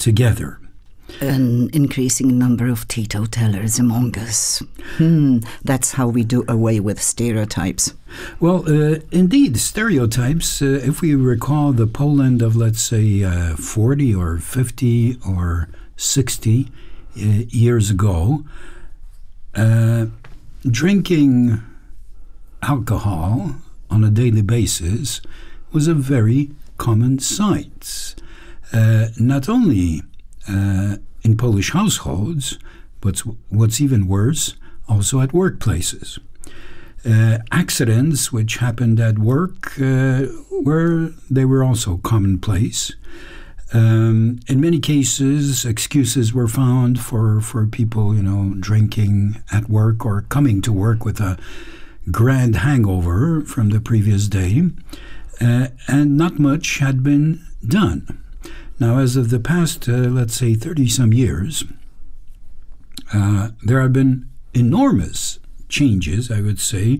together. An increasing number of teetotalers among us. That's how we do away with stereotypes. Well, indeed, stereotypes, if we recall the Poland of, let's say, 40 or 50 or 60 years ago, drinking alcohol on a daily basis was a very common sight. Not only in Polish households, but what's even worse, also at workplaces. Accidents which happened at work were also commonplace. In many cases, excuses were found for people, drinking at work or coming to work with a grand hangover from the previous day, and not much had been done. Now, as of the past, let's say, 30-some years, there have been enormous changes, I would say,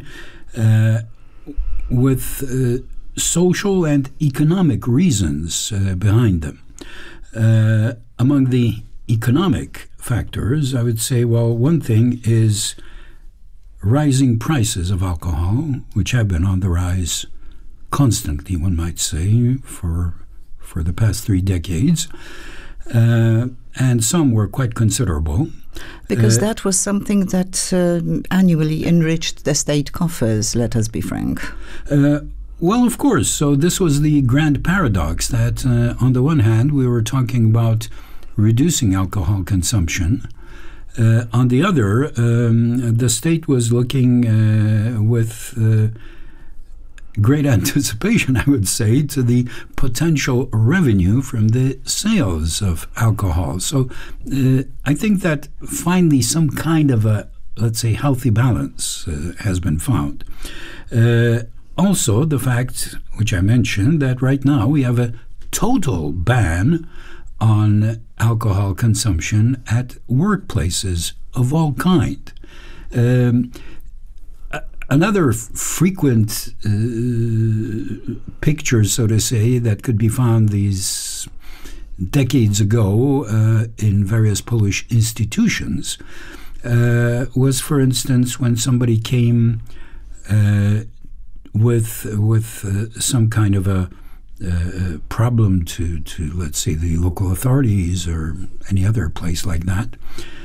with social and economic reasons behind them. Among the economic factors, I would say, well, one thing is rising prices of alcohol, which have been on the rise constantly, one might say, for the past 3 decades, and some were quite considerable. Because that was something that annually enriched the state coffers, let us be frank. Well, of course. So this was the grand paradox that, on the one hand, we were talking about reducing alcohol consumption. On the other, the state was looking with great anticipation, I would say, to the potential revenue from the sales of alcohol. So I think that finally some kind of a, let's say, healthy balance has been found. Also, the fact, which I mentioned, that right now we have a total ban on alcohol consumption at workplaces of all kind. Another frequent picture, so to say, that could be found these decades ago in various Polish institutions was, for instance, when somebody came with some kind of a problem to, let's say, the local authorities or any other place like that.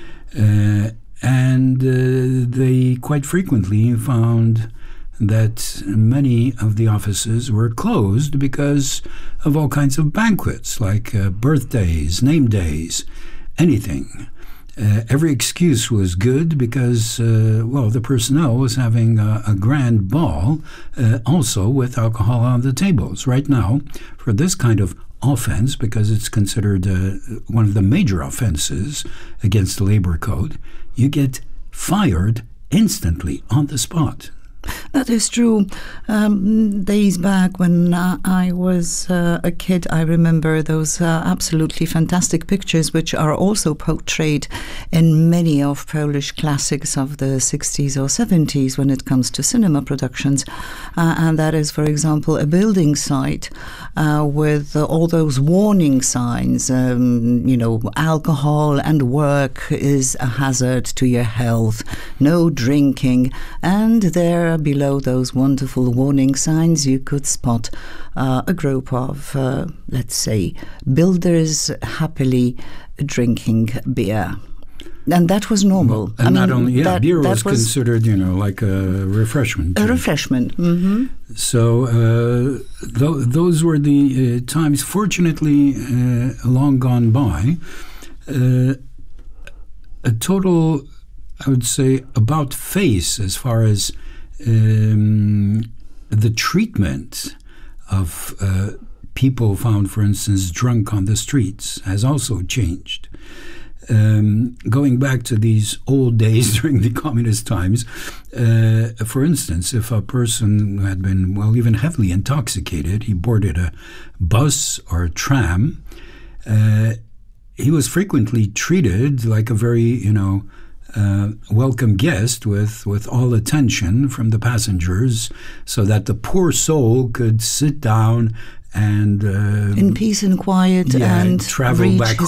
And they quite frequently found that many of the offices were closed because of all kinds of banquets, like birthdays, name days, anything. Every excuse was good because, the personnel was having a grand ball, also with alcohol on the tables. Right now, for this kind of offense, because it's considered one of the major offenses against the labor code, you get fired instantly on the spot. That is true. Days back when I was a kid, I remember those absolutely fantastic pictures, which are also portrayed in many of Polish classics of the 60s or 70s when it comes to cinema productions. And that is, for example, a building site with all those warning signs, alcohol and work is a hazard to your health, no drinking, and there below those wonderful warning signs you could spot a group of, let's say, builders happily drinking beer. And that was normal. And beer was considered, like a refreshment. A refreshment. Mm-hmm. So those were the times, fortunately, long gone by. A total, I would say, about face as far as the treatment of people found, for instance, drunk on the streets has also changed. Going back to these old days during the communist times, for instance, if a person had been, even heavily intoxicated, he boarded a bus or a tram, he was frequently treated like a very, welcome guest with all attention from the passengers so that the poor soul could sit down and in peace and quiet and travel reach back his